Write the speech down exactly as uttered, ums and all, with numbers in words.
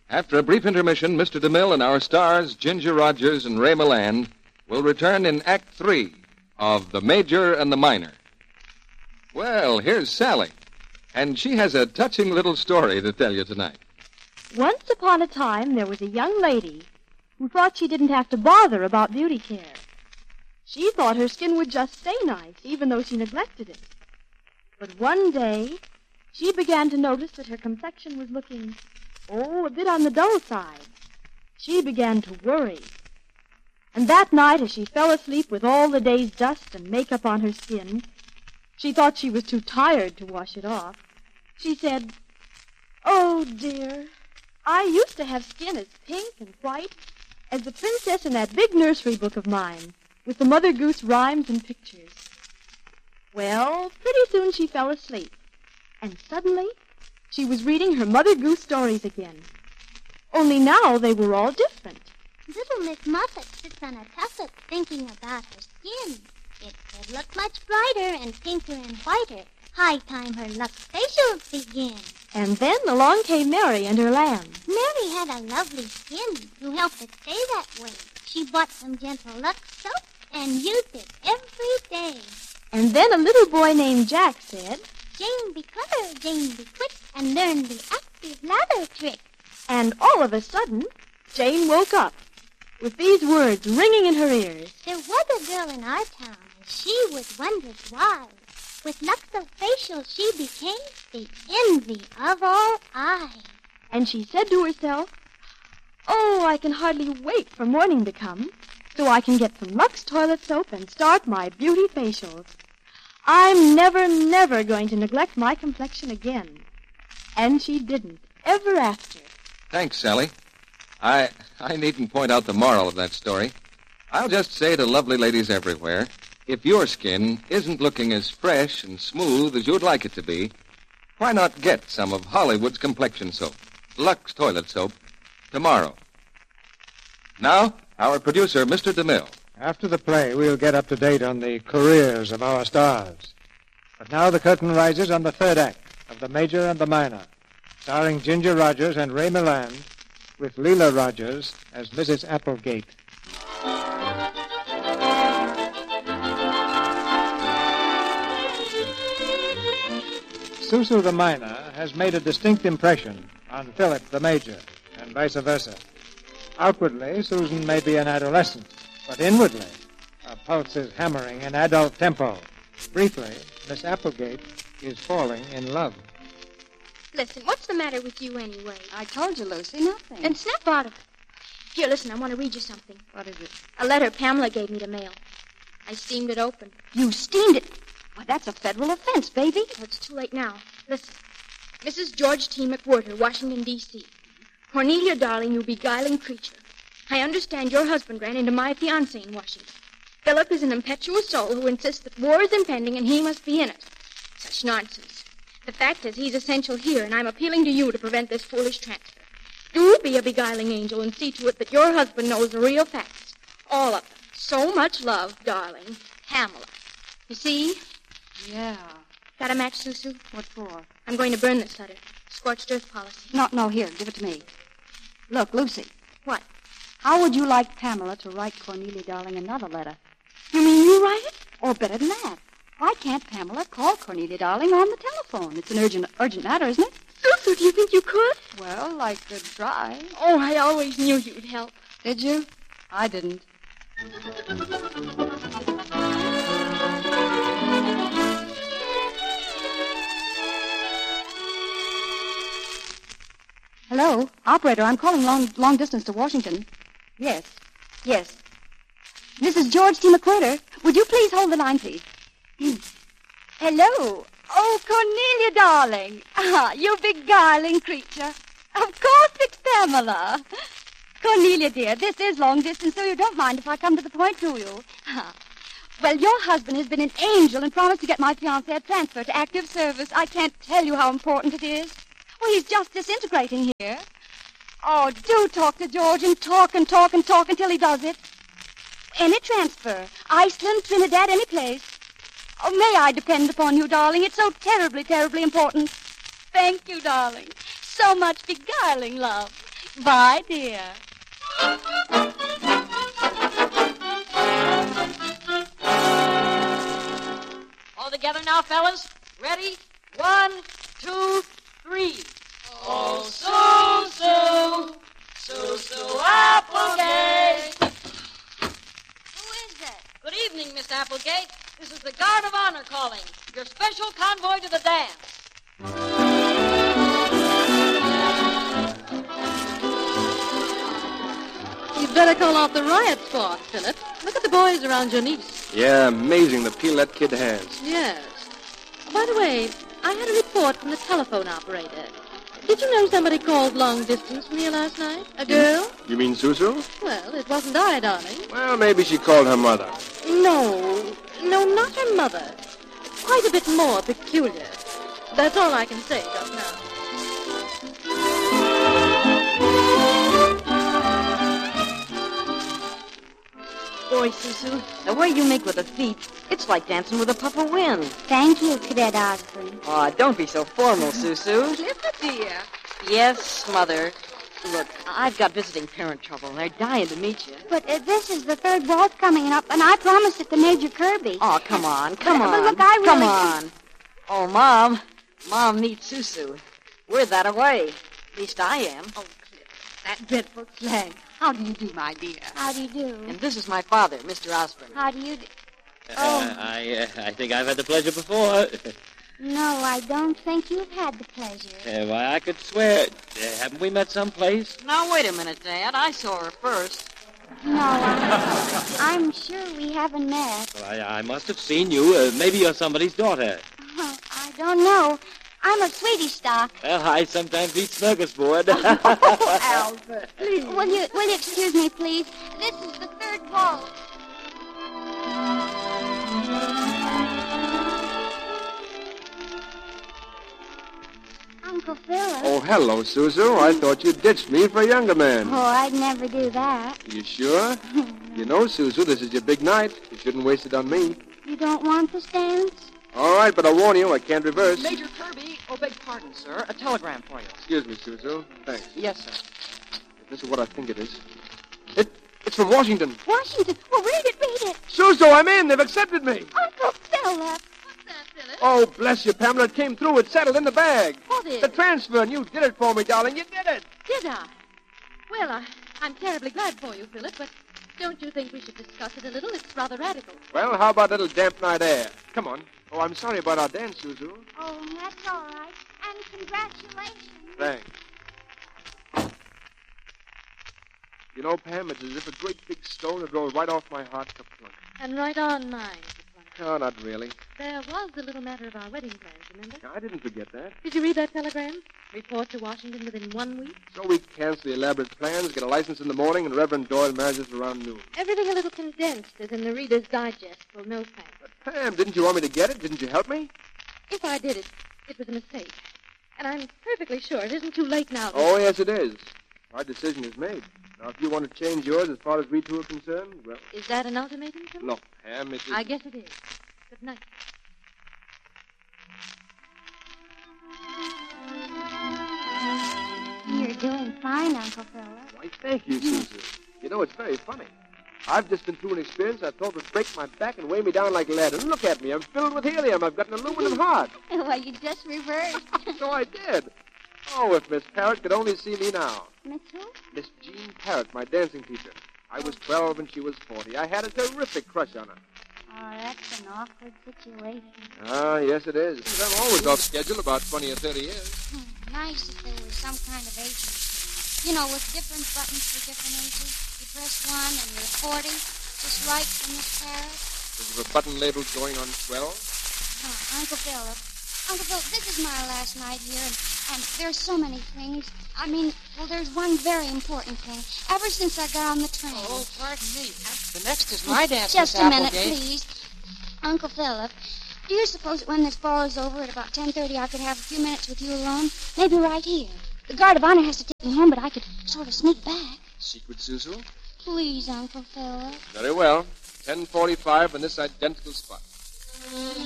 After a brief intermission, Mister DeMille and our stars, Ginger Rogers and Ray Milland, will return in Act Three of The Major and the Minor. Well, here's Sally, and she has a touching little story to tell you tonight. Once upon a time, there was a young lady who thought she didn't have to bother about beauty care. She thought her skin would just stay nice, even though she neglected it. But one day, she began to notice that her complexion was looking, oh, a bit on the dull side. She began to worry. And that night, as she fell asleep with all the day's dust and makeup on her skin, she thought she was too tired to wash it off. She said, "Oh, dear, I used to have skin as pink and white as the princess in that big nursery book of mine, with the Mother Goose rhymes and pictures." Well, pretty soon she fell asleep, and suddenly she was reading her Mother Goose stories again. Only now they were all different. Little Miss Muffet sits on a tussock thinking about her skin. It could look much brighter and pinker and whiter. High time her Lux facials begin. And then along came Mary and her lamb. Mary had a lovely skin to help it stay that way. She bought some gentle Lux soap and used it every day. And then a little boy named Jack said, "Jane, be clever, Jane, be quick, and learn the active lather trick." And all of a sudden, Jane woke up with these words ringing in her ears. There was a girl in our town, and she was wondrous wise. With Luxo facial she became the envy of all eyes. And she said to herself, "Oh, I can hardly wait for morning to come, so I can get some Lux toilet soap and start my beauty facials. I'm never, never going to neglect my complexion again." And she didn't, ever after. Thanks, Sally. I I needn't point out the moral of that story. I'll just say to lovely ladies everywhere, if your skin isn't looking as fresh and smooth as you'd like it to be, why not get some of Hollywood's complexion soap, Lux toilet soap, tomorrow? Now, our producer, Mister DeMille. After the play, we'll get up to date on the careers of our stars. But now the curtain rises on the third act of The Major and the Minor, starring Ginger Rogers and Ray Milland, with Leela Rogers as Missus Applegate. Susu the Minor has made a distinct impression on Philip the Major, and vice versa. Outwardly, Susan may be an adolescent, but inwardly, her pulse is hammering in adult tempo. Briefly, Miss Applegate is falling in love. Listen, what's the matter with you anyway? I told you, Lucy, nothing. Then snap out of it. Here, listen, I want to read you something. What is it? A letter Pamela gave me to mail. I steamed it open. You steamed it? Why, that's a federal offense, baby. Oh, it's too late now. Listen. Missus George T. McWhirter, Washington, D C Cornelia, darling, you beguiling creature. I understand your husband ran into my fiancé in Washington. Philip is an impetuous soul who insists that war is impending and he must be in it. Such nonsense. The fact is, he's essential here, and I'm appealing to you to prevent this foolish transfer. Do be a beguiling angel and see to it that your husband knows the real facts. All of them. So much love, darling. Pamela. You see? Yeah. Got a match, Susu? What for? I'm going to burn this letter. Scorched earth policy. No, no, here, give it to me. Look, Lucy. What? How would you like Pamela to write Cornelia, darling, another letter? You mean you write it? Or better than that. Why can't Pamela call Cornelia, darling, on the telephone? It's an urgent urgent matter, isn't it? Susu, do you think you could? Well, I could try. Oh, I always knew you'd help. Did you? I didn't. Hello? Operator, I'm calling long, long distance to Washington. Yes. Yes. This is George T. McWhirter. Would you please hold the line, please? Hello. Oh, Cornelia, darling. Ah, you beguiling creature. Of course it's Pamela. Cornelia, dear, this is long distance, so you don't mind if I come to the point, do you? Ah. Well, your husband has been an angel and promised to get my fiancé a transfer to active service. I can't tell you how important it is. Well, he's just disintegrating here. Oh, do talk to George and talk and talk and talk until he does it. Any transfer. Iceland, Trinidad, any place. Oh, may I depend upon you, darling? It's so terribly, terribly important. Thank you, darling. So much beguiling love. Bye, dear. All together now, fellas. Ready? One, two, three. Oh, Sue, Sue, Sue, Sue Applegate. Who is it? Good evening, Miss Applegate. This is the Guard of Honor calling. Your special convoy to the dance. You'd better call off the riot squad, Philip. Look at the boys around your niece. Yeah, amazing the appeal that kid has. Yes. By the way, I had a report from the telephone operator. Did you know somebody called long distance from here last night? A girl? You mean Susu? Well, it wasn't I, darling. Well, maybe she called her mother. No, no, not her mother. Quite a bit more peculiar. That's all I can say just now. Boy, Susu, the way you make with the feet, it's like dancing with a puff of wind. Thank you, Cadet Osborne. Aw, don't be so formal, Susu. Clifford, dear. Yes, Mother. Look, I've got visiting parent trouble, and they're dying to meet you. But uh, this is the third waltz coming up, and I promised it to Major Kirby. Oh, come on, come But- on. but look, I Come really- on. Oh, Mom. Mom needs Susu. We're that away. At least I am. Oh, Cliff, that dreadful slang. How do you do, my dear? How do you do? And this is my father, Mister Osborne. How do you do? Uh, Oh. I uh, I think I've had the pleasure before. No, I don't think you've had the pleasure. Uh, why, I could swear. Uh, haven't we met someplace? Now, wait a minute, Dad. I saw her first. No, I'm, I'm sure we haven't met. Well, I, I must have seen you. Uh, maybe you're somebody's daughter. Oh, I don't know. I'm a sweetie stock. Well, I sometimes eat smorgasbord. Albert, please. Will you, will you excuse me, please? This is the third waltz. Uncle Philip. Oh, hello, Susu. I thought you ditched me for a younger man. Oh, I'd never do that. You sure? You know, Susu, this is your big night. You shouldn't waste it on me. You don't want this dance? All right, but I warn you, I can't reverse. Major Kirby, oh, beg pardon, sir. A telegram for you. Excuse me, Susu. Thanks. Yes, sir. This is what I think it is. It, it's from Washington. Washington. Oh, read it, read it. Susu, I'm in. They've accepted me. Uncle Philip. What's that, Philip? Oh, bless you, Pamela. It came through. It's settled in the bag. What is? The transfer, and you did it for me, darling. You did it. Did I? Well, I, I'm terribly glad for you, Philip, but don't you think we should discuss it a little? It's rather radical. Well, how about a little damp night air? Come on. Oh, I'm sorry about our dance, Susu. Oh, that's all right. And congratulations. Thanks. You know, Pam, it's as if a great big stone had rolled right off my heart to plunk. And right on mine. No, not really. There was the little matter of our wedding plans, remember? I didn't forget that. Did you read that telegram? Report to Washington within one week? So we cancel the elaborate plans, get a license in the morning, and Reverend Doyle marries us around noon. Everything a little condensed, as in the Reader's Digest for Millbank. But, Pam, didn't you want me to get it? Didn't you help me? If I did it, it was a mistake. And I'm perfectly sure it isn't too late now. Oh, yes, it is. Our decision is made. Now, if you want to change yours as far as we two are concerned, well... Is that an ultimatum, Philip? Look, Pam, it is... I guess it is. Good night. You're doing fine, Uncle Philip. Why, thank you, Susan. You know, it's very funny. I've just been through an experience I thought would break my back and weigh me down like lead. And look at me. I'm filled with helium. I've got an aluminum heart. Well, you just reversed. So I did. Oh, if Miss Parrott could only see me now. Miss who? Miss Jean Parrott, my dancing teacher. I was twelve and she was forty. I had a terrific crush on her. Oh, that's an awkward situation. Ah, yes, it is. I'm always off schedule about twenty or thirty years. Hmm, nice if there was some kind of age machine. You know, with different buttons for different ages. You press one and you're forty, just right for Miss Parrott. Is there a button labeled going on twelve? Oh, Uncle Philip. Uncle Philip, this is my last night here, and, and there's so many things. I mean, well, there's one very important thing. Ever since I got on the train... Oh, pardon me. The next is my dance, Just Miss a minute, Applegate. please. Uncle Philip, do you suppose that when this ball is over at about ten thirty I could have a few minutes with you alone? Maybe right here. The guard of honor has to take me home, but I could sort of sneak back. Secret, Susu? Please, Uncle Philip. Very well. ten forty-five in this identical spot.